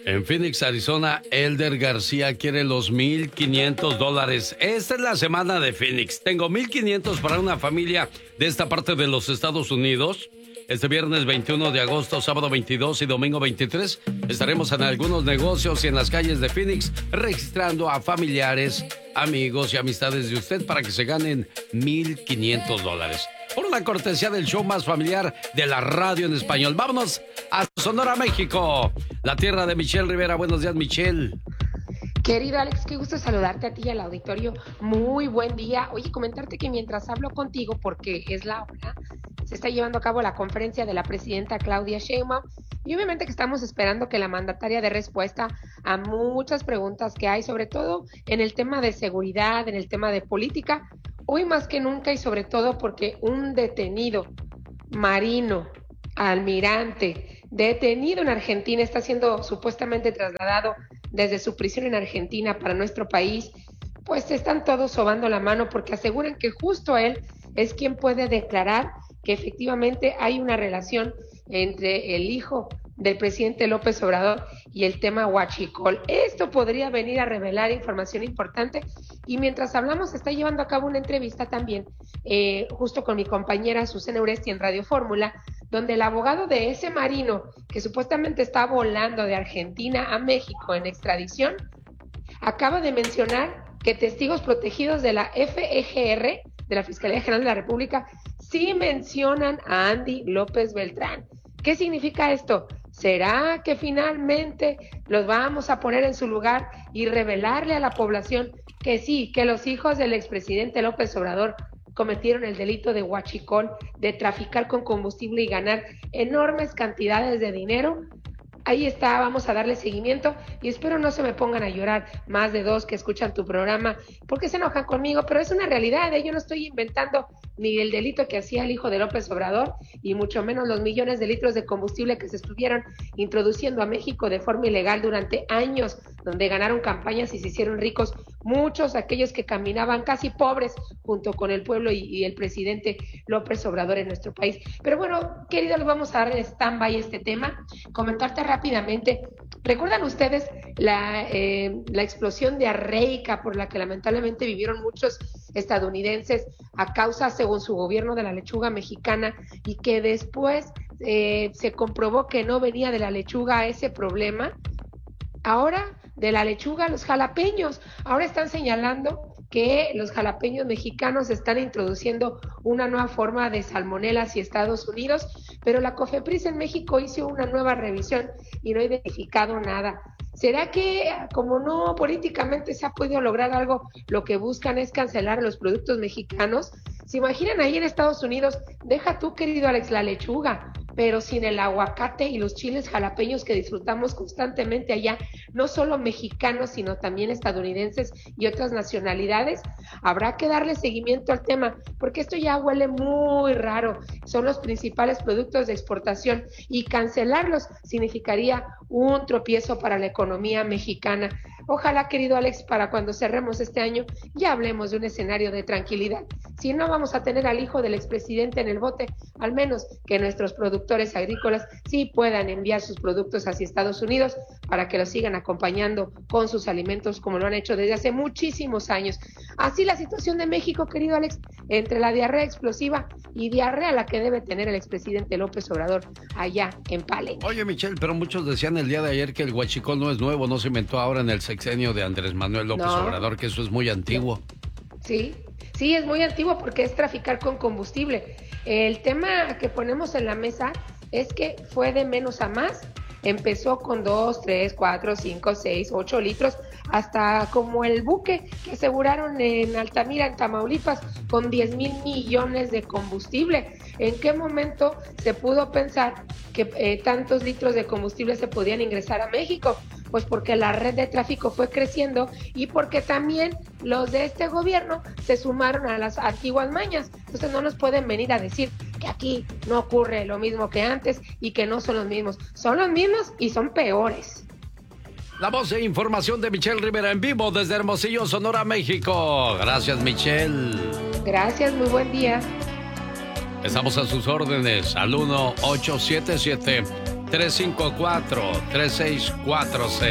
En Phoenix, Arizona, Elder García quiere los $1,500. Esta es la semana de Phoenix. Tengo $1,500 para una familia de esta parte de los Estados Unidos. Este viernes 21 de agosto, sábado 22 y domingo 23 estaremos en algunos negocios y en las calles de Phoenix registrando a familiares, amigos y amistades de usted para que se ganen $1,500. Por una cortesía del show más familiar de la radio en español. Vámonos a Sonora, México, la tierra de Michelle Rivera. Buenos días, Michelle. Querido Alex, qué gusto saludarte a ti y al auditorio. Muy buen día. Oye, comentarte que mientras hablo contigo, porque es la hora, se está llevando a cabo la conferencia de la presidenta Claudia Sheinbaum y obviamente que estamos esperando que la mandataria dé respuesta a muchas preguntas que hay, sobre todo en el tema de seguridad, en el tema de política, hoy más que nunca y sobre todo porque un detenido marino, almirante, detenido en Argentina, está siendo supuestamente trasladado desde su prisión en Argentina para nuestro país, pues están todos sobando la mano porque aseguran que justo él es quien puede declarar que efectivamente hay una relación entre el hijo del presidente López Obrador y el tema huachicol. Esto podría venir a revelar información importante y mientras hablamos se está llevando a cabo una entrevista también justo con mi compañera Susana Uresti en Radio Fórmula, donde el abogado de ese marino que supuestamente está volando de Argentina a México en extradición acaba de mencionar que testigos protegidos de la FGR, de la Fiscalía General de la República, sí mencionan a Andy López Beltrán. ¿Qué significa esto? ¿Será que finalmente los vamos a poner en su lugar y revelarle a la población que sí, que los hijos del expresidente López Obrador cometieron el delito de huachicol, de traficar con combustible y ganar enormes cantidades de dinero? Ahí está, vamos a darle seguimiento y espero no se me pongan a llorar más de dos que escuchan tu programa porque se enojan conmigo, pero es una realidad, yo no estoy inventando ni el delito que hacía el hijo de López Obrador y mucho menos los millones de litros de combustible que se estuvieron introduciendo a México de forma ilegal durante años, donde ganaron campañas y se hicieron ricos muchos aquellos que caminaban casi pobres junto con el pueblo y el presidente López Obrador en nuestro país. Pero bueno, querido, le vamos a dar en stand-by este tema, comentarte rápidamente. ¿Recuerdan ustedes la explosión diarreica por la que lamentablemente vivieron muchos estadounidenses a causa, según su gobierno, de la lechuga mexicana y que después se comprobó que no venía de la lechuga ese problema? Ahora de la lechuga a los jalapeños. Ahora están señalando que los jalapeños mexicanos están introduciendo una nueva forma de salmonela hacia Estados Unidos, pero la COFEPRIS en México hizo una nueva revisión y no ha identificado nada. ¿Será que, como no políticamente se ha podido lograr algo, lo que buscan es cancelar los productos mexicanos? ¿Se imaginan ahí en Estados Unidos? Deja tú, querido Alex, la lechuga, pero sin el aguacate y los chiles jalapeños que disfrutamos constantemente allá, no solo mexicanos, sino también estadounidenses y otras nacionalidades. Habrá que darle seguimiento al tema, porque esto ya huele muy raro. Son los principales productos de exportación y cancelarlos significaría un tropiezo para la economía mexicana. Ojalá, querido Alex, para cuando cerremos este año ya hablemos de un escenario de tranquilidad. Si no vamos a tener al hijo del expresidente en el bote, al menos que nuestros productores agrícolas sí puedan enviar sus productos hacia Estados Unidos para que los sigan acompañando con sus alimentos como lo han hecho desde hace muchísimos años. Así la situación de México, querido Alex, entre la diarrea explosiva y diarrea la que debe tener el expresidente López Obrador allá en Palenque. Oye, Michelle, pero muchos decían el día de ayer que el huachicol no es nuevo, no se inventó ahora en el sexenio de Andrés Manuel López Obrador, que eso es muy antiguo. Sí, es muy antiguo porque es traficar con combustible. El tema que ponemos en la mesa es que fue de menos a más. Empezó con 2, 3, 4, 5, 6, 8 litros, hasta como el buque que aseguraron en Altamira, en Tamaulipas, con 10,000 millones de combustible. ¿En qué momento se pudo pensar que tantos litros de combustible se podían ingresar a México? Pues porque la red de tráfico fue creciendo y porque también los de este gobierno se sumaron a las antiguas mañas. Entonces no nos pueden venir a decir que aquí no ocurre lo mismo que antes y que no son los mismos. Son los mismos y son peores. La voz e información de Michelle Rivera en vivo desde Hermosillo, Sonora, México. Gracias, Michelle. Gracias, muy buen día. Estamos a sus órdenes al 1877 354-3646.